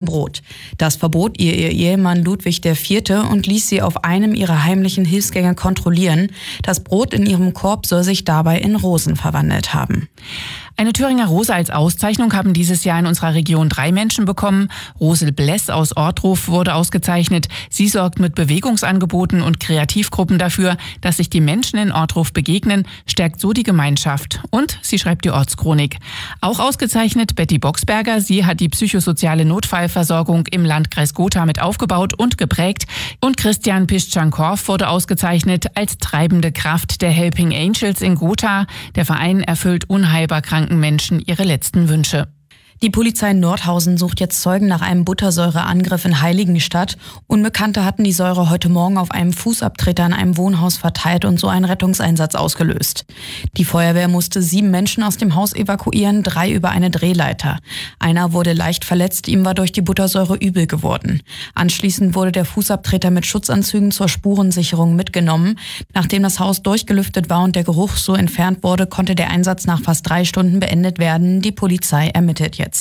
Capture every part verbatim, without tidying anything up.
Brot. Das verbot ihr ihr Ehemann Ludwig der Vierte und ließ sie auf einem ihrer heimlichen Hilfsgänger kontrollieren. Das Brot in ihrem Korb soll sich dabei in Rosen verwandelt haben. Eine Thüringer Rose als Auszeichnung haben dieses Jahr in unserer Region drei Menschen bekommen. Rosel Bless aus Ortruf wurde ausgezeichnet. Sie sorgt mit Bewegungsangeboten und Kreativgruppen dafür, dass sich die Menschen in Ortruf begegnen, stärkt so die Gemeinschaft. Und sie schreibt die Ortschronik. Auch ausgezeichnet Betty Boxberger. Sie hat die psychosoziale Notfallversorgung im Landkreis Gotha mit aufgebaut und geprägt. Und Christian Piszczankow wurde ausgezeichnet als treibende Kraft der Helping Angels in Gotha. Der Verein erfüllt unheilbar kranken Menschen ihre letzten Wünsche. Die Polizei in Nordhausen sucht jetzt Zeugen nach einem Buttersäureangriff in Heiligenstadt. Unbekannte hatten die Säure heute Morgen auf einem Fußabtreter in einem Wohnhaus verteilt und so einen Rettungseinsatz ausgelöst. Die Feuerwehr musste sieben Menschen aus dem Haus evakuieren, drei über eine Drehleiter. Einer wurde leicht verletzt, ihm war durch die Buttersäure übel geworden. Anschließend wurde der Fußabtreter mit Schutzanzügen zur Spurensicherung mitgenommen. Nachdem das Haus durchgelüftet war und der Geruch so entfernt wurde, konnte der Einsatz nach fast drei Stunden beendet werden. Die Polizei ermittelt jetzt.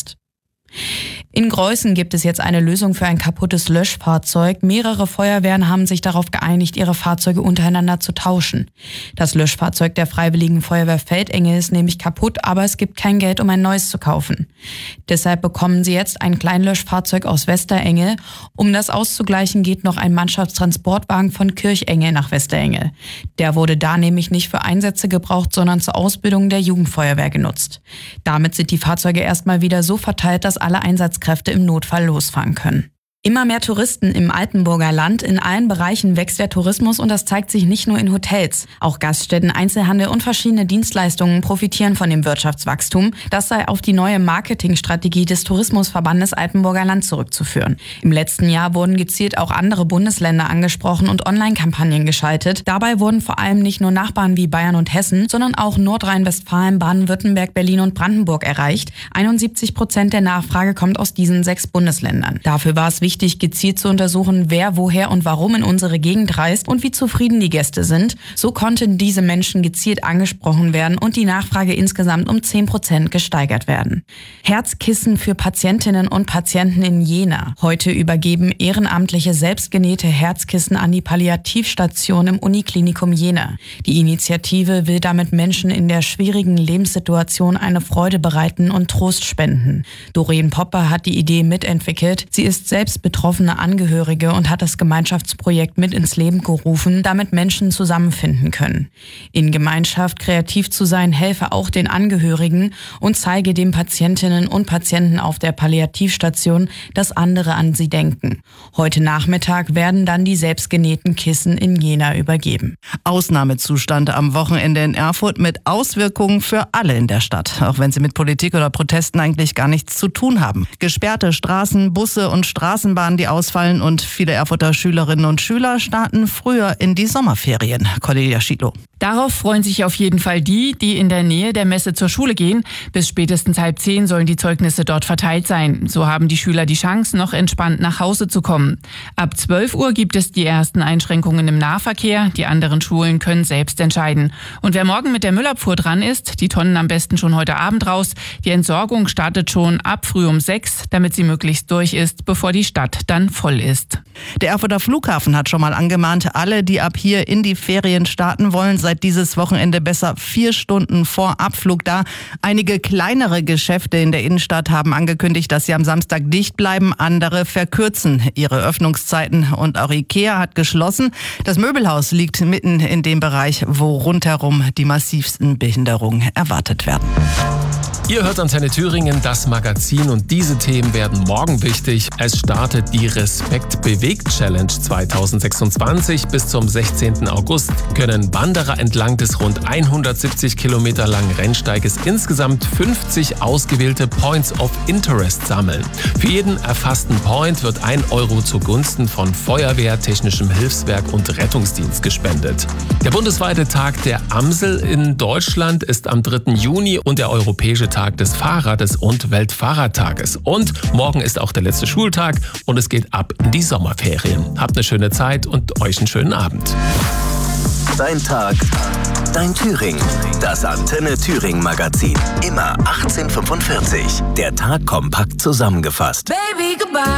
In Greußen gibt es jetzt eine Lösung für ein kaputtes Löschfahrzeug. Mehrere Feuerwehren haben sich darauf geeinigt, ihre Fahrzeuge untereinander zu tauschen. Das Löschfahrzeug der Freiwilligen Feuerwehr Feldenge ist nämlich kaputt, aber es gibt kein Geld, um ein neues zu kaufen. Deshalb bekommen sie jetzt ein Kleinlöschfahrzeug aus Westerenge. Um das auszugleichen, geht noch ein Mannschaftstransportwagen von Kirchenge nach Westerenge. Der wurde da nämlich nicht für Einsätze gebraucht, sondern zur Ausbildung der Jugendfeuerwehr genutzt. Damit sind die Fahrzeuge erstmal wieder so verteilt, dass alle Einsatzkräfte im Notfall losfahren können. Immer mehr Touristen im Altenburger Land. In allen Bereichen wächst der Tourismus und das zeigt sich nicht nur in Hotels. Auch Gaststätten, Einzelhandel und verschiedene Dienstleistungen profitieren von dem Wirtschaftswachstum. Das sei auf die neue Marketingstrategie des Tourismusverbandes Altenburger Land zurückzuführen. Im letzten Jahr wurden gezielt auch andere Bundesländer angesprochen und Online-Kampagnen geschaltet. Dabei wurden vor allem nicht nur Nachbarn wie Bayern und Hessen, sondern auch Nordrhein-Westfalen, Baden-Württemberg, Berlin und Brandenburg erreicht. einundsiebzig Prozent der Nachfrage kommt aus diesen sechs Bundesländern. Dafür war es wichtig, Wichtig, gezielt zu untersuchen, wer, woher und warum in unsere Gegend reist und wie zufrieden die Gäste sind. So konnten diese Menschen gezielt angesprochen werden und die Nachfrage insgesamt um zehn Prozent gesteigert werden. Herzkissen für Patientinnen und Patienten in Jena. Heute übergeben ehrenamtliche selbstgenähte Herzkissen an die Palliativstation im Uniklinikum Jena. Die Initiative will damit Menschen in der schwierigen Lebenssituation eine Freude bereiten und Trost spenden. Doreen Popper hat die Idee mitentwickelt. Sie ist selbst betroffene Angehörige und hat das Gemeinschaftsprojekt mit ins Leben gerufen, damit Menschen zusammenfinden können. In Gemeinschaft kreativ zu sein, helfe auch den Angehörigen und zeige den Patientinnen und Patienten auf der Palliativstation, dass andere an sie denken. Heute Nachmittag werden dann die selbstgenähten Kissen in Jena übergeben. Ausnahmezustand am Wochenende in Erfurt mit Auswirkungen für alle in der Stadt, auch wenn sie mit Politik oder Protesten eigentlich gar nichts zu tun haben. Gesperrte Straßen, Busse und Straßenbahnen, die ausfallen und viele Erfurter Schülerinnen und Schüler starten früher in die Sommerferien. Cordelia Schiedlow. Darauf freuen sich auf jeden Fall die, die in der Nähe der Messe zur Schule gehen. Bis spätestens halb zehn sollen die Zeugnisse dort verteilt sein. So haben die Schüler die Chance, noch entspannt nach Hause zu kommen. Ab zwölf Uhr gibt es die ersten Einschränkungen im Nahverkehr. Die anderen Schulen können selbst entscheiden. Und wer morgen mit der Müllabfuhr dran ist, die Tonnen am besten schon heute Abend raus. Die Entsorgung startet schon ab früh um sechs, damit sie möglichst durch ist, bevor die Stadt dann voll ist. Der Erfurter Flughafen hat schon mal angemahnt, alle, die ab hier in die Ferien starten wollen, seit dieses Wochenende besser vier Stunden vor Abflug da. Einige kleinere Geschäfte in der Innenstadt haben angekündigt, dass sie am Samstag dicht bleiben. Andere verkürzen ihre Öffnungszeiten und auch Ikea hat geschlossen. Das Möbelhaus liegt mitten in dem Bereich, wo rundherum die massivsten Behinderungen erwartet werden. Ihr hört Antenne Thüringen, das Magazin, und diese Themen werden morgen wichtig. Es startet die Respekt bewegt Challenge zweitausendsechsundzwanzig. Bis zum sechzehnten August können Wanderer entlang des rund hundertsiebzig Kilometer langen Rennsteiges insgesamt fünfzig ausgewählte Points of Interest sammeln. Für jeden erfassten Point wird ein Euro zugunsten von Feuerwehr, Technischem Hilfswerk und Rettungsdienst gespendet. Der bundesweite Tag der Amsel in Deutschland ist am dritten Juni und der europäische Tag des Fahrrades und Weltfahrradtages. Und morgen ist auch der letzte Schultag und es geht ab in die Sommerferien. Habt eine schöne Zeit und euch einen schönen Abend. Dein Tag, dein Thüringen. Das Antenne Thüringen Magazin. Immer achtzehn Uhr fünfundvierzig. Der Tag kompakt zusammengefasst. Baby, goodbye.